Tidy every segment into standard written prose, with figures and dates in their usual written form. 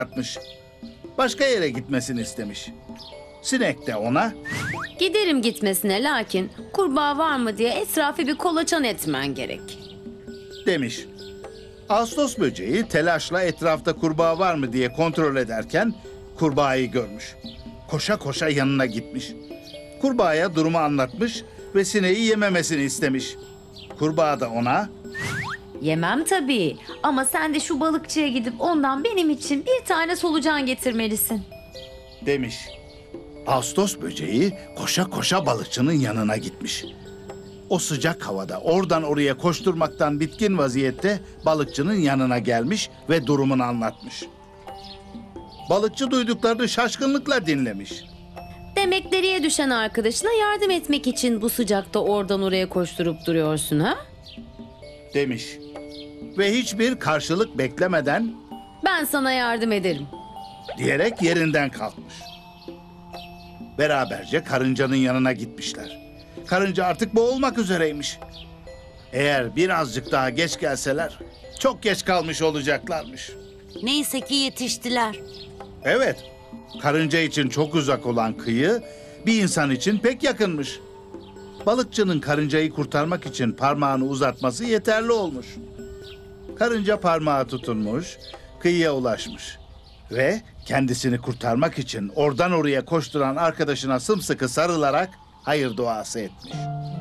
atmış. Başka yere gitmesini istemiş. Sinek de ona Giderim gitmesine, lakin kurbağa var mı diye etrafı bir kolaçan etmen gerek. demiş. Ağustos böceği telaşla etrafta kurbağa var mı diye kontrol ederken kurbağayı görmüş. Koşa koşa yanına gitmiş. Kurbağaya durumu anlatmış ve sineği yememesini istemiş. Kurbağa da ona Yemem tabii, ama sen de şu balıkçıya gidip ondan benim için bir tane solucan getirmelisin. demiş. Ağustos böceği koşa koşa balıkçının yanına gitmiş. O sıcak havada oradan oraya koşturmaktan bitkin vaziyette balıkçının yanına gelmiş ve durumunu anlatmış. Balıkçı duyduklarını şaşkınlıkla dinlemiş. Demek deriye düşen arkadaşına yardım etmek için bu sıcakta oradan oraya koşturup duruyorsun, ha? Demiş. Ve hiçbir karşılık beklemeden Ben sana yardım ederim. diyerek yerinden kalkmış. Beraberce karıncanın yanına gitmişler. Karınca artık boğulmak üzereymiş. Eğer birazcık daha geç gelseler çok geç kalmış olacaklarmış. Neyse ki yetiştiler. Evet, karınca için çok uzak olan kıyı bir insan için pek yakınmış. Balıkçının karıncayı kurtarmak için parmağını uzatması yeterli olmuş. Karınca parmağı tutunmuş, kıyıya ulaşmış. Ve kendisini kurtarmak için oradan oraya koşturan arkadaşına sımsıkı sarılarak hayır duası etmiş.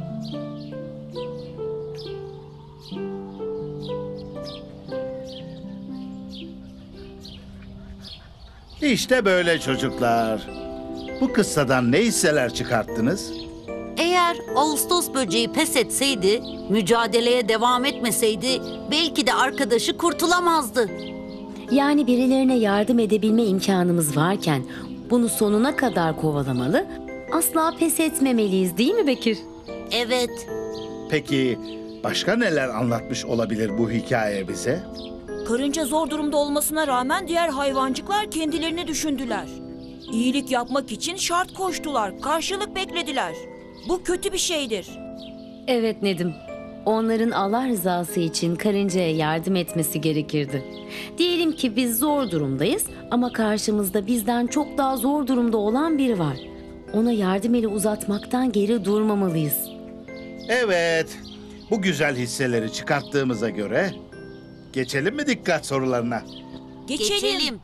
İşte böyle çocuklar. Bu kıssadan ne hisseler çıkarttınız? Eğer Ağustos böceği pes etseydi, mücadeleye devam etmeseydi belki de arkadaşı kurtulamazdı. Yani birilerine yardım edebilme imkanımız varken bunu sonuna kadar kovalamalı, asla pes etmemeliyiz, değil mi Bekir? Evet, Peki başka neler anlatmış olabilir bu hikaye bize? Karınca zor durumda olmasına rağmen diğer hayvancıklar kendilerini düşündüler. İyilik yapmak için şart koştular, karşılık beklediler. Bu kötü bir şeydir. Evet Nedim, onların Allah rızası için karıncaya yardım etmesi gerekirdi. Diyelim ki biz zor durumdayız ama karşımızda bizden çok daha zor durumda olan biri var. Ona yardım eli uzatmaktan geri durmamalıyız. Evet, bu güzel hisseleri çıkarttığımıza göre geçelim mi dikkat sorularına? geçelim.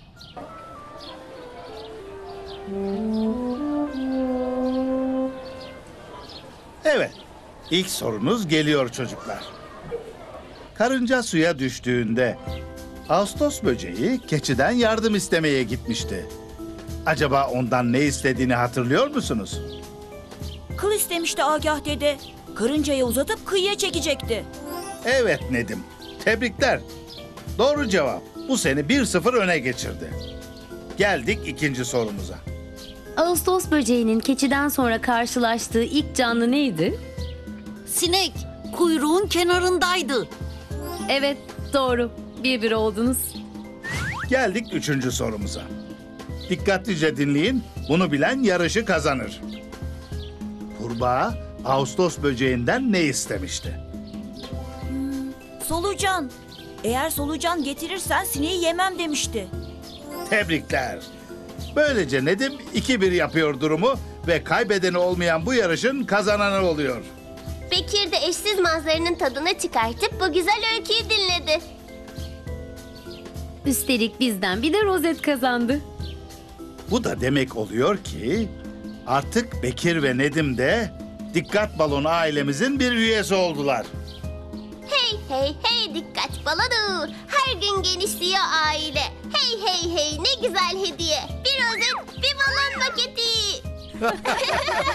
Evet, ilk sorunuz geliyor çocuklar. Karınca suya düştüğünde Ağustos böceği keçiden yardım istemeye gitmişti. Acaba ondan ne istediğini hatırlıyor musunuz? Kıl istemişti Agah dede. Karıncayı uzatıp kıyıya çekecekti. Evet Nedim, tebrikler. Doğru cevap. Bu seni 1-0 öne geçirdi. Geldik ikinci sorumuza. Ağustos böceğinin keçiden sonra karşılaştığı ilk canlı neydi? Sinek kuyruğun kenarındaydı. Evet, doğru. 1-1 oldunuz. Geldik üçüncü sorumuza. Dikkatlice dinleyin, bunu bilen yarışı kazanır. Kurbağa, Ağustos böceğinden ne istemişti? Solucan. Eğer solucan getirirsen sineği yemem demişti. Tebrikler. Böylece Nedim 2-1 yapıyor durumu ve kaybedeni olmayan bu yarışın kazananı oluyor. Bekir de eşsiz manzaranın tadını çıkartıp bu güzel öyküyü dinledi. Üstelik bizden bir de rozet kazandı. Bu da demek oluyor ki artık Bekir ve Nedim de Dikkat Balonu ailemizin bir üyesi oldular. Hey hey hey dikkat balonu. Her gün genişliyor aile. Hey hey hey ne güzel hediye. Bir rozet bir balon paketi.